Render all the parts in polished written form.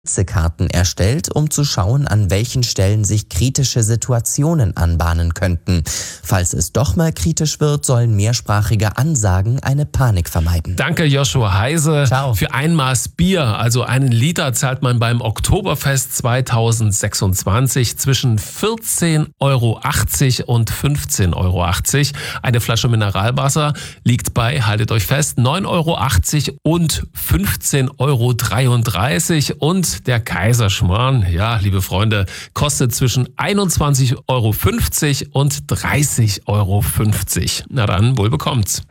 Karten erstellt, um zu schauen, an welchen Stellen sich kritische Situationen anbahnen könnten. Falls es doch mal kritisch wird, sollen mehrsprachige Ansagen eine Panik vermeiden. Danke, Joshua Heise. Ciao. Für ein Maß Bier, also 1 Liter, zahlt man beim Oktoberfest 2026 zwischen 14,80 Euro und 15,80 Euro. Eine Flasche Mineralwasser liegt bei, haltet euch fest, 9,80 Euro und 15,33 Euro. Und der Kaiserschmarrn, ja, liebe Freunde, kostet zwischen 21,50 Euro und 30,50 Euro. Na dann, wohl bekommt's.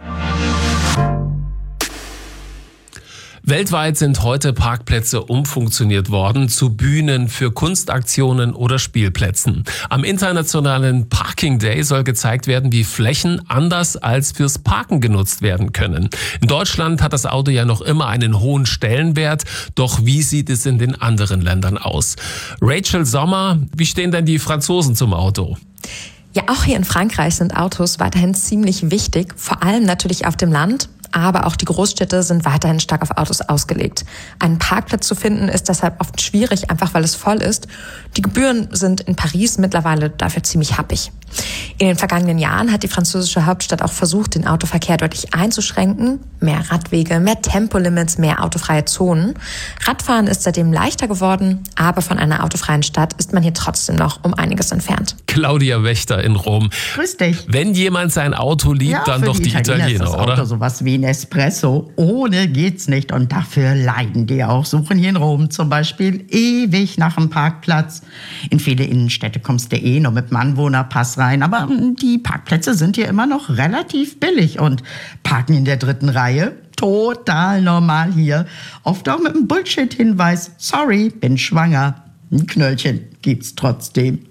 Weltweit sind heute Parkplätze umfunktioniert worden zu Bühnen für Kunstaktionen oder Spielplätzen. Am Internationalen Parking Day soll gezeigt werden, wie Flächen anders als fürs Parken genutzt werden können. In Deutschland hat das Auto ja noch immer einen hohen Stellenwert, doch wie sieht es in den anderen Ländern aus? Rachel Sommer, wie stehen denn die Franzosen zum Auto? Ja, auch hier in Frankreich sind Autos weiterhin ziemlich wichtig, vor allem natürlich auf dem Land. Aber auch die Großstädte sind weiterhin stark auf Autos ausgelegt. Einen Parkplatz zu finden ist deshalb oft schwierig, einfach weil es voll ist. Die Gebühren sind in Paris mittlerweile dafür ziemlich happig. In den vergangenen Jahren hat die französische Hauptstadt auch versucht, den Autoverkehr deutlich einzuschränken. Mehr Radwege, mehr Tempolimits, mehr autofreie Zonen. Radfahren ist seitdem leichter geworden, aber von einer autofreien Stadt ist man hier trotzdem noch um einiges entfernt. Claudia Wächter in Rom. Grüß dich. Wenn jemand sein Auto liebt, Ja, dann für doch die Italiener, ist das oder? Auto sowas wie ein Espresso. Ohne geht's nicht. Und dafür leiden die auch. Suchen hier in Rom zum Beispiel ewig nach einem Parkplatz. In viele Innenstädte kommst du nur mit dem Anwohnerpass rein. Aber die Parkplätze sind hier immer noch relativ billig. Und Parken in der 3. Reihe, total normal hier. Oft auch mit einem Bullshit-Hinweis. Sorry, bin schwanger. Ein Knöllchen gibt's trotzdem.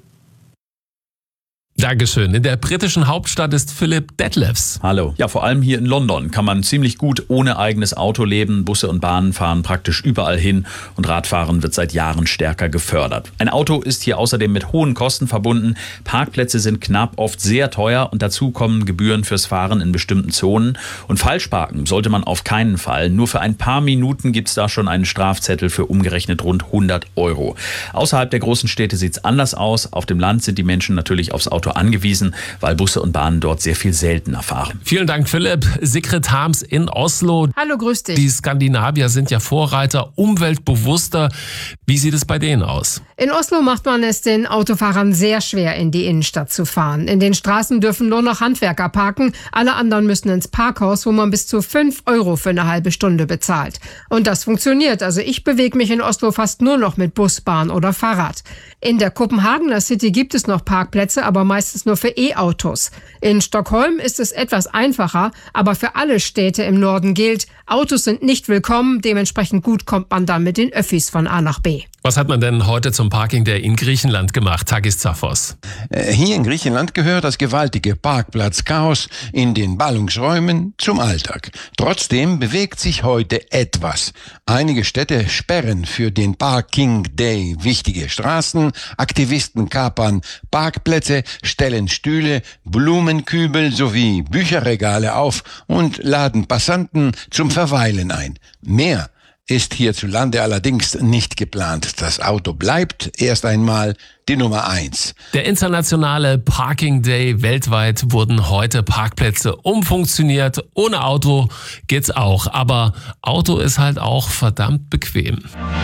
Dankeschön. In der britischen Hauptstadt ist Philipp Detlefs. Hallo. Ja, vor allem hier in London kann man ziemlich gut ohne eigenes Auto leben. Busse und Bahnen fahren praktisch überall hin und Radfahren wird seit Jahren stärker gefördert. Ein Auto ist hier außerdem mit hohen Kosten verbunden. Parkplätze sind knapp, oft sehr teuer und dazu kommen Gebühren fürs Fahren in bestimmten Zonen. Und falsch parken sollte man auf keinen Fall. Nur für ein paar Minuten gibt's da schon einen Strafzettel für umgerechnet rund 100 Euro. Außerhalb der großen Städte sieht's anders aus. Auf dem Land sind die Menschen natürlich aufs Auto angewiesen, weil Busse und Bahnen dort sehr viel seltener fahren. Vielen Dank, Philipp. Sigrid Harms in Oslo. Hallo, grüß dich. Die Skandinavier sind ja Vorreiter, umweltbewusster. Wie sieht es bei denen aus? In Oslo macht man es den Autofahrern sehr schwer, in die Innenstadt zu fahren. In den Straßen dürfen nur noch Handwerker parken. Alle anderen müssen ins Parkhaus, wo man bis zu 5 Euro für eine halbe Stunde bezahlt. Und das funktioniert. Also ich bewege mich in Oslo fast nur noch mit Bus, Bahn oder Fahrrad. In der Kopenhagener City gibt es noch Parkplätze, aber meistens nur für E-Autos. In Stockholm ist es etwas einfacher, aber für alle Städte im Norden gilt, Autos sind nicht willkommen, dementsprechend gut kommt man dann mit den Öffis von A nach B. Was hat man denn heute zum Parking Day in Griechenland gemacht, Takis Zaphos? Hier in Griechenland gehört das gewaltige Parkplatzchaos in den Ballungsräumen zum Alltag. Trotzdem bewegt sich heute etwas. Einige Städte sperren für den Parking Day wichtige Straßen, Aktivisten kapern Parkplätze, stellen Stühle, Blumenkübel sowie Bücherregale auf und laden Passanten zum Verweilen ein. Mehr ist hierzulande allerdings nicht geplant. Das Auto bleibt erst einmal die Nummer 1. Der internationale Parking Day. Weltweit wurden heute Parkplätze umfunktioniert. Ohne Auto geht's auch. Aber Auto ist halt auch verdammt bequem.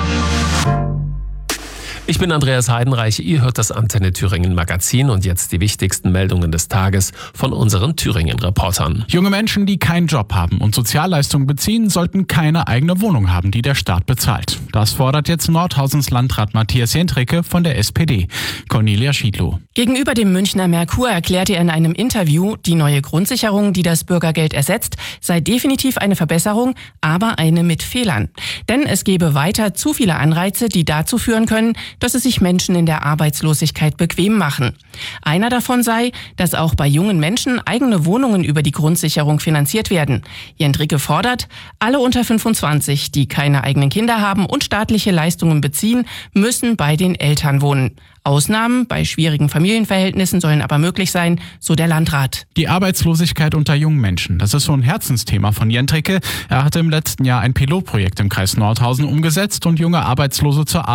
Ich bin Andreas Heidenreich, ihr hört das Antenne Thüringen Magazin und jetzt die wichtigsten Meldungen des Tages von unseren Thüringen-Reportern. Junge Menschen, die keinen Job haben und Sozialleistungen beziehen, sollten keine eigene Wohnung haben, die der Staat bezahlt. Das fordert jetzt Nordhausens Landrat Matthias Jentricke von der SPD. Cornelia Schiedlow. Gegenüber dem Münchner Merkur erklärte er in einem Interview, die neue Grundsicherung, die das Bürgergeld ersetzt, sei definitiv eine Verbesserung, aber eine mit Fehlern. Denn es gebe weiter zu viele Anreize, die dazu führen können, dass es sich Menschen in der Arbeitslosigkeit bequem machen. Einer davon sei, dass auch bei jungen Menschen eigene Wohnungen über die Grundsicherung finanziert werden. Jentricke fordert, alle unter 25, die keine eigenen Kinder haben und staatliche Leistungen beziehen, müssen bei den Eltern wohnen. Ausnahmen bei schwierigen Familienverhältnissen sollen aber möglich sein, so der Landrat. Die Arbeitslosigkeit unter jungen Menschen, das ist so ein Herzensthema von Jentricke. Er hatte im letzten Jahr ein Pilotprojekt im Kreis Nordhausen umgesetzt und junge Arbeitslose zur